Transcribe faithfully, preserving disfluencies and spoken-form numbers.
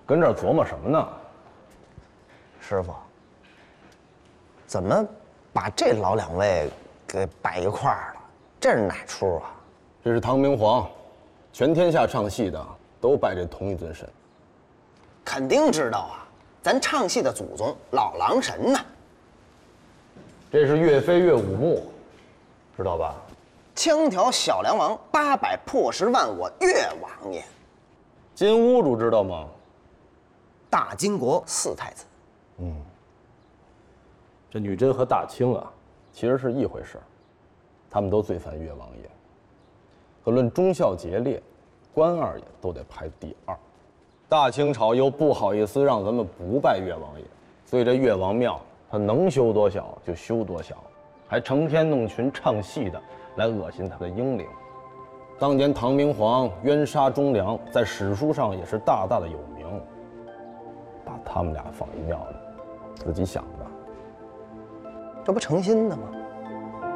跟这儿琢磨什么呢？ 师傅，怎么把这老两位给摆一块儿了？这是哪出啊？ 这是唐明皇，全天下唱戏的都拜这同一尊神。 肯定知道啊，咱唱戏的祖宗老狼神呐。 这是岳飞岳武穆，知道吧？ 枪挑小梁王，八百破十万我岳王爷。 金兀术知道吗？ 大金国四太子。 嗯， 这女真和大清啊， 其实是一回事儿，他们都最烦岳王爷。可论忠孝节烈，关二爷都得排第二。大清朝又不好意思让咱们不拜岳王爷，所以这岳王庙他能修多小就修多小，还成天弄群唱戏的来恶心他的英灵。当年唐明皇冤杀忠良，在史书上也是大大的有名。把他们俩放一庙里，自己想吧。 这不成心的吗？